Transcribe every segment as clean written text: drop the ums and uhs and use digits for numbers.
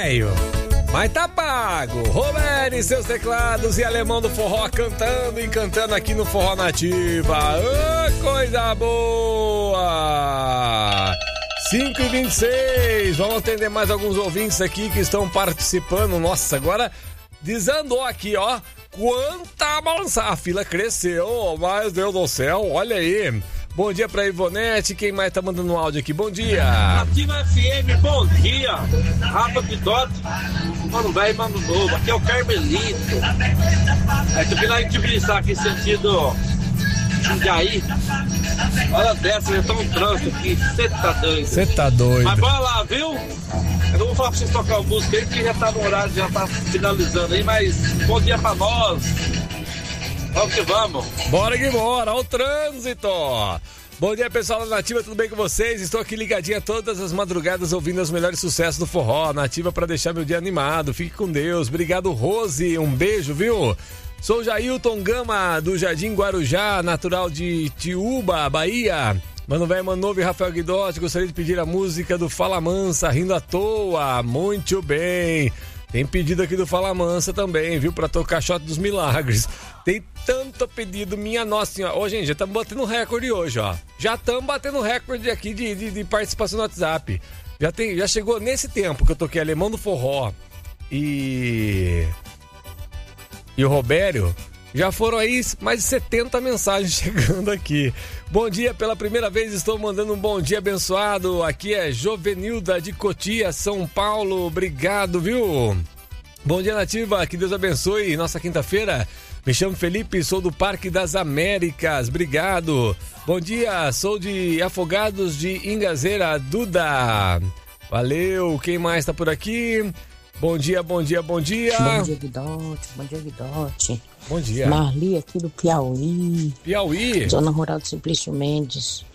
velho. Mas tá pago. Roberto e seus teclados e Alemão do Forró cantando e encantando aqui no Forró Nativa. Coisa boa! 5h26. Vamos atender mais alguns ouvintes aqui que estão participando. Nossa, agora desandou aqui, ó. Quanta balança! A fila cresceu, meu Deus do céu, olha aí. Bom dia pra Ivonete, quem mais tá mandando um áudio aqui? Bom dia! Nativa FM, bom dia! Rafa Pidote, mano velho, mano novo, aqui é o Carmelito. Aí tu vindo aí Tibiçá aqui sentido Jundiaí. Hora dessa, já tá um trânsito aqui, você tá doido. Você tá doido. Mas bora lá, viu? Eu não vou falar pra vocês tocar uma música aí, porque já tá no horário, já tá finalizando aí, mas bom dia pra nós. Vamos que vamos. Bora que bora, ao trânsito. Bom dia, pessoal da Nativa, tudo bem com vocês? Estou aqui ligadinha todas as madrugadas ouvindo os melhores sucessos do forró. Nativa para deixar meu dia animado. Fique com Deus. Obrigado, Rose. Um beijo, viu? Sou Jailton Gama, do Jardim Guarujá, natural de Tiúba, Bahia. Mano velho, Mano Novo e Rafael Guidotti, gostaria de pedir a música do Fala Mansa, Rindo à Toa. Muito bem. Tem pedido aqui do Fala Mansa também, viu? Pra tocar Shot dos Milagres. Tem tanto pedido, minha nossa senhora. Ô, gente, já estamos batendo recorde hoje, ó. Já estamos batendo recorde aqui de participação no WhatsApp. Já chegou nesse tempo que eu toquei Alemão do Forró e o Robério. Já foram aí mais de 70 mensagens chegando aqui. Bom dia, pela primeira vez estou mandando um bom dia abençoado. Aqui é Jovenilda de Cotia, São Paulo. Obrigado, viu? Bom dia, Nativa. Que Deus abençoe nossa quinta-feira. Me chamo Felipe, sou do Parque das Américas. Obrigado. Bom dia, sou de Afogados de Ingazeira, Duda. Valeu. Quem mais tá por aqui? Bom dia, bom dia, bom dia. Bom dia, Guidotti. Bom dia, Guidotti. Bom dia. Marli aqui do Piauí. Piauí? Zona Rural do Simplício Mendes.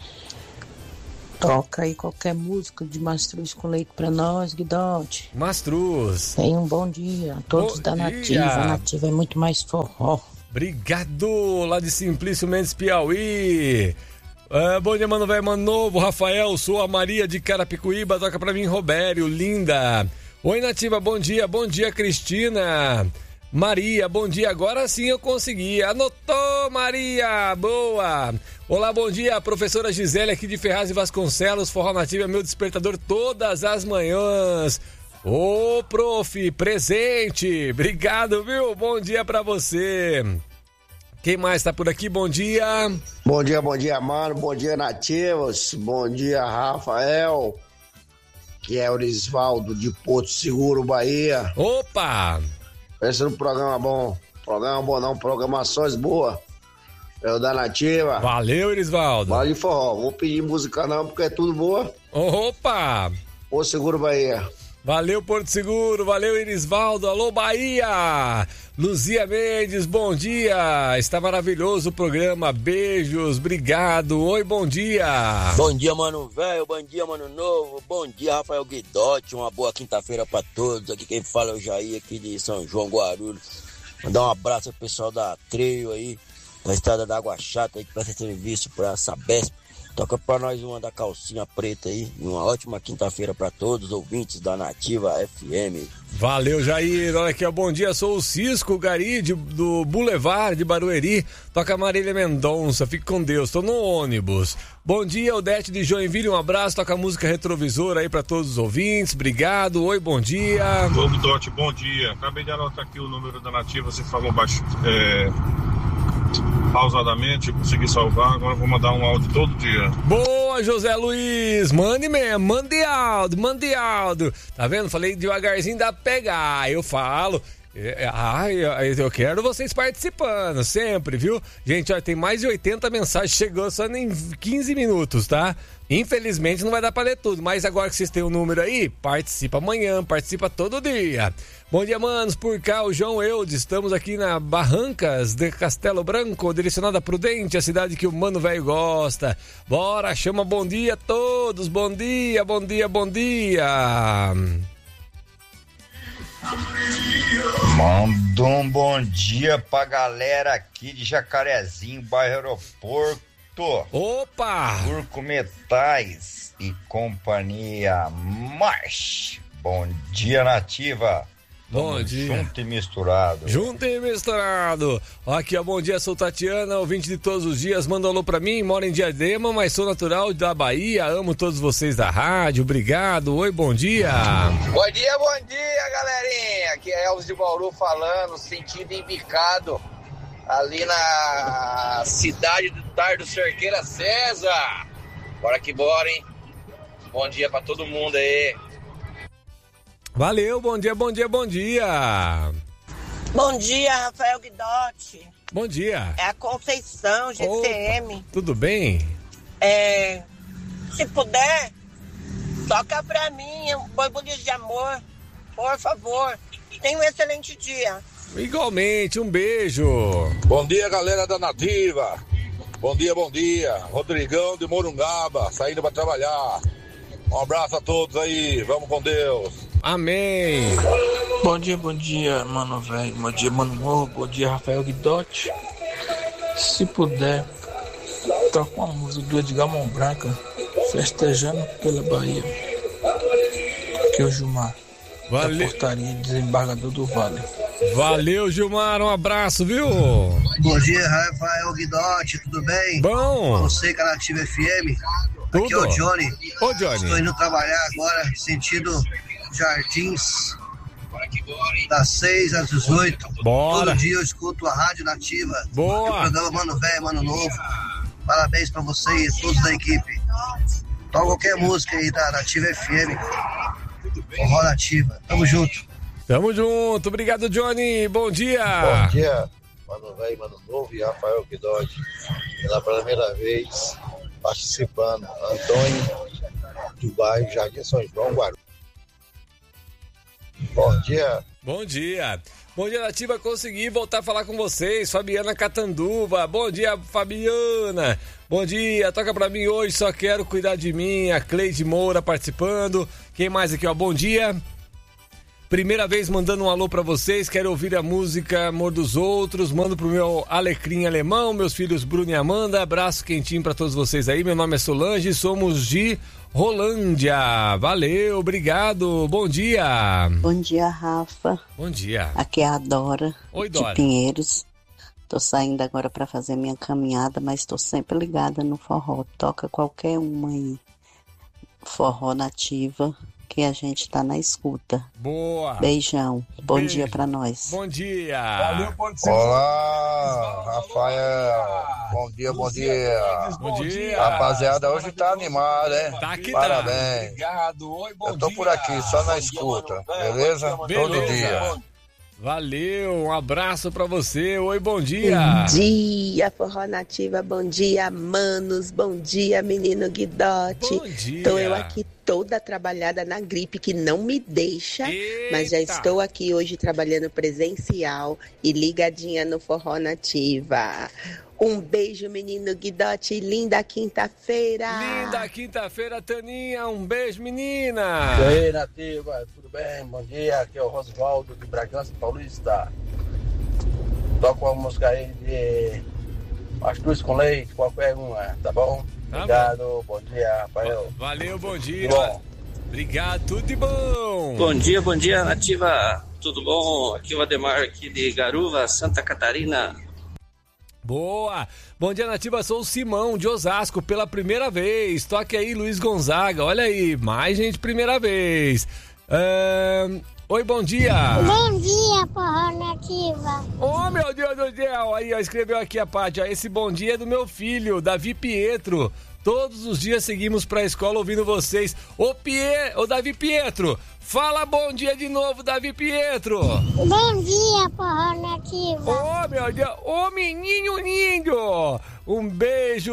Toca aí qualquer música de Mastruz com Leite pra nós, Guidotti. Mastruz. Tenha um bom dia a todos bom da dia. Nativa. A Nativa é muito mais forró. Obrigado, lá de Simplício Mendes, Piauí. Bom dia, mano velho, mano novo. Rafael, sou a Maria de Carapicuíba. Toca pra mim, Robério, linda. Oi, Nativa, bom dia, Cristina. Maria, bom dia, agora sim eu consegui. Anotou, Maria, boa. Olá, bom dia, professora Gisele aqui de Ferraz e Vasconcelos. Forró Nativa é meu despertador todas as manhãs. Ô, prof, presente. Obrigado, viu? Bom dia pra você. Quem mais tá por aqui? Bom dia. Bom dia, mano. Bom dia, Nativos. Bom dia, Rafael. Que é Orisvaldo de Porto Seguro, Bahia. Opa! Pensa no programa bom. Programa bom não, programações boas. É o da Nativa. Valeu, Orisvaldo. Vale forró. Vou pedir música não, porque é tudo boa. Opa! Porto Seguro, Bahia. Valeu, Porto Seguro. Valeu, Irisvaldo. Alô, Bahia. Luzia Mendes, bom dia. Está maravilhoso o programa. Beijos, obrigado. Oi, bom dia. Bom dia, mano velho. Bom dia, mano novo. Bom dia, Rafael Guidotti. Uma boa quinta-feira pra todos. Aqui quem fala é o Jair, aqui de São João, Guarulhos. Mandar um abraço ao pessoal da Treio aí, da Estrada da Água Chata aí, que presta serviço pra Sabesp. Toca pra nós uma da calcinha preta aí. Uma ótima quinta-feira pra todos os ouvintes da Nativa FM. Valeu, Jair. Olha aqui, ó. Bom dia, sou o Cisco Gari do Boulevard de Barueri. Toca Marília Mendonça. Fique com Deus. Tô no ônibus. Bom dia, Odete de Joinville. Um abraço. Toca música retrovisora aí pra todos os ouvintes. Obrigado. Oi, bom dia. Ô, Guidotti, bom dia. Acabei de anotar aqui o número da Nativa. Você falou baixo. Pausadamente, consegui salvar, agora vou mandar um áudio todo dia. Boa, José Luiz, mande mesmo, mande áudio. Tá vendo? Falei devagarzinho, dá pra pegar, eu falo. Eu quero vocês participando, sempre, viu? Gente, olha, tem mais de 80 mensagens, chegou só em 15 minutos, tá? Infelizmente não vai dar pra ler tudo, mas agora que vocês têm o número aí, participa amanhã, participa todo dia. Bom dia, manos, por cá o João Eudes, estamos aqui na Barrancas de Castelo Branco, direcionada a Prudente, a cidade que o mano velho gosta. Bora, chama bom dia a todos, bom dia. Manda um bom dia pra galera aqui de Jacarezinho, bairro Aeroporto. Opa! Turco Metais e companhia March. Bom dia, Nativa. Bom dia. Junto e misturado. Junto e misturado. Aqui, ó, bom dia, sou Tatiana, ouvinte de todos os dias. Manda um alô pra mim, moro em Diadema, mas sou natural da Bahia. Amo todos vocês da rádio, obrigado. Oi, bom dia. Bom dia, galerinha. Aqui é Elvis de Bauru falando, sentido embicado, ali na cidade do Tardo Cerqueira César. Bora que bora, hein? Bom dia pra todo mundo aí. Valeu, bom dia, bom dia, bom dia. Bom dia, Rafael Guidotti. Bom dia. É a Conceição, GCM. Opa, tudo bem? Se puder, toca pra mim um borbulho de amor, por favor. Tenha um excelente dia. Igualmente, um beijo. Bom dia, galera da Nativa. Bom dia. Rodrigão de Morungaba, saindo pra trabalhar. Um abraço a todos aí, vamos com Deus. Amém. Bom dia, mano velho. Bom dia, mano novo. Bom dia, Rafael Guidotti. Se puder, toca uma música do Edgar Mão Branca, Festejando pela Bahia. Que é o Gilmar. Valeu. Da portaria desembargador do Vale. Valeu, Gilmar, um abraço, viu? Bom dia, Rafael Guidotti, tudo bem? Bom. Você que é na Nativa FM. Tudo. Aqui é o Johnny. Ô, Johnny. Estou indo trabalhar agora, sentido Jardins, das 6 às 18. Bora. Todo dia eu escuto a Rádio Nativa. Boa. O programa Mano Velho, Mano Novo. Parabéns pra você e todos da equipe. Toca qualquer música aí da Nativa FM. Forró Nativa. Tamo junto. Tamo junto. Obrigado, Johnny. Bom dia. Bom dia, Mano Velho, Mano Novo e Rafael Guidotti. Pela primeira vez participando. Antônio do bairro Jardim São João, Guarulhos. Bom dia. Bom dia. Bom dia, Nativa. Consegui voltar a falar com vocês. Fabiana Catanduva. Bom dia, Fabiana. Bom dia. Toca pra mim hoje. Só quero cuidar de mim. A Cleide Moura participando. Quem mais aqui, ó? Bom dia. Primeira vez mandando um alô pra vocês, quero ouvir a música Amor dos Outros, mando pro meu Alecrim Alemão, meus filhos Bruno e Amanda, abraço quentinho pra todos vocês aí, meu nome é Solange, somos de Rolândia, valeu, obrigado, bom dia. Bom dia, Rafa. Bom dia. Aqui é a Dora, Oi, Dora. de Pinheiros, tô saindo agora pra fazer minha caminhada, mas tô sempre ligada no forró, toca qualquer uma aí, forró Nativa, que a gente tá na escuta. Boa. Beijão. Bom dia pra nós. Bom dia. Valeu, olá, Rafael. Bom dia. Bom dia. Rapaziada, hoje tá animado, hein? Tá que parabéns. Obrigado. Oi, bom dia. Eu tô por aqui, só na escuta, beleza? Todo dia. Valeu, um abraço pra você. Oi, bom dia. Bom dia, Forró Nativa. Bom dia, manos. Bom dia, menino Guidotti. Bom dia. Tô eu aqui toda trabalhada na gripe que não me deixa, Eita. mas já estou aqui hoje trabalhando presencial e ligadinha no Forró Nativa. Um beijo, menino Guidotti. Linda quinta-feira. Linda quinta-feira, Taninha. Um beijo, menina. E aí, Nativa, tudo bem? Bom dia, aqui é o Rosvaldo de Bragança Paulista. Toca uma música aí de Mastruz com Leite, qualquer uma, tá bom? Tá Obrigado, bom dia, Rafael. Valeu, bom dia. Bom. Obrigado, tudo de bom. Bom dia, Nativa. Tudo bom? Aqui é o Ademar, aqui de Garuva, Santa Catarina. Boa! Bom dia, Nativa, sou o Simão de Osasco pela primeira vez. Toque aí, Luiz Gonzaga. Olha aí, mais gente primeira vez. Oi, bom dia. Bom dia, Forró Nativa. Oh, meu Deus do céu. Aí, ó, escreveu aqui a parte. Ó, esse bom dia é do meu filho, Davi Pietro. Todos os dias seguimos pra escola ouvindo vocês. Ô, Davi Pietro, fala bom dia de novo, Davi Pietro. Bom dia, Forró Nativa. Ô, meu Deus, ô menino lindo. Um beijo.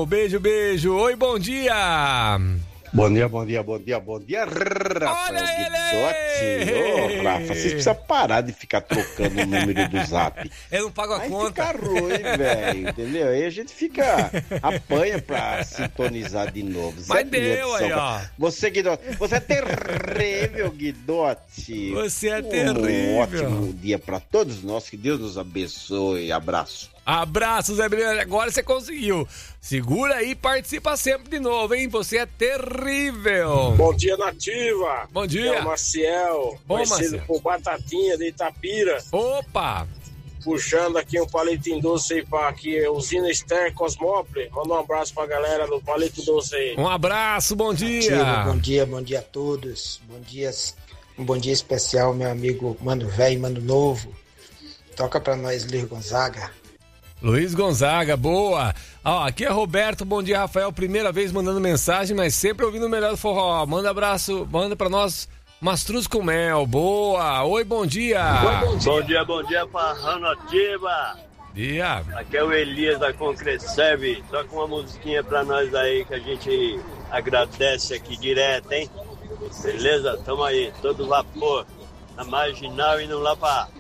Oi, bom dia. Bom dia, Rafael Guidotti. Ô, Rafa, você precisa parar de ficar trocando o número do Zap. Eu não pago a conta. Fica ruim, velho, entendeu? Aí a gente apanha pra sintonizar de novo. Mas deu aí, ó. Você, Guidotti, você é terrível, Guidotti. Você é terrível. Um ótimo dia pra todos nós, que Deus nos abençoe. Abraço. Abraço, Zé Brilhante. Agora você conseguiu. Segura aí e participa sempre de novo, hein? Você é terrível. Bom dia, Nativa. Bom dia. É o Maciel, conhecido por Batatinha de Itapira. Opa! Puxando aqui um palitinho doce aí pra aqui, Usina Esther Cosmópolis. Manda um abraço pra galera do palito doce aí. Um abraço, bom dia. Bom dia a todos. Um bom dia especial, meu amigo Mano Velho, Mano Novo. Toca pra nós, Luiz Gonzaga. Luiz Gonzaga, boa. Ó, aqui é Roberto, bom dia, Rafael. Primeira vez mandando mensagem, mas sempre ouvindo o melhor do forró. Manda abraço, manda pra nós mastruz com mel, boa. Oi, bom dia. Bom dia pra Nativa. Dia. Aqui é o Elias da Concreserve. Toca uma musiquinha pra nós aí que a gente agradece aqui direto, hein? Beleza? Tamo aí, todo vapor. Na Marginal indo lá pra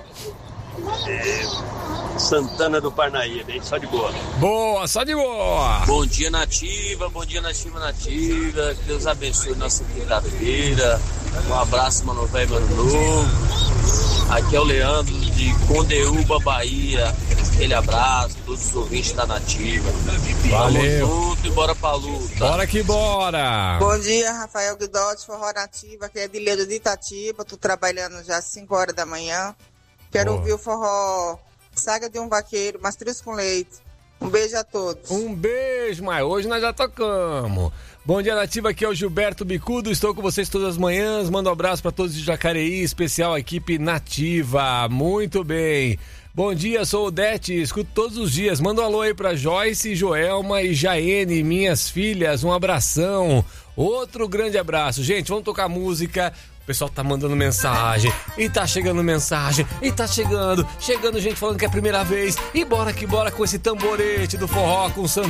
Santana do Parnaíba, hein? Só de boa. Boa, só de boa. Bom dia, Nativa. Que Deus abençoe nossa quinta-feira. Um abraço, Mano Velho, Mano Novo. Aqui é o Leandro de Condeúba, Bahia. Aquele abraço, todos os ouvintes da Nativa. Valeu. Vamos junto e bora pra luta. Bora que bora. Bom dia, Rafael Guidotti, Forró Nativa. Aqui é Dileiro de Itatiba. Tô trabalhando já às 5 horas da manhã. Quero ouvir o forró Saga de um Vaqueiro, Mastruz com Leite. Um beijo a todos. Um beijo, mas hoje nós já tocamos. Bom dia, Nativa, aqui é o Gilberto Bicudo, estou com vocês todas as manhãs, mando um abraço para todos de Jacareí, especial equipe Nativa, muito bem. Bom dia, sou o Dete, escuto todos os dias, manda um alô aí pra Joyce, Joelma e Jaene, minhas filhas, um abração, outro grande abraço. Gente, vamos tocar música. O pessoal tá mandando mensagem, e tá chegando mensagem, e tá chegando gente falando que é a primeira vez, e bora que bora com esse tamborete do forró com Santana.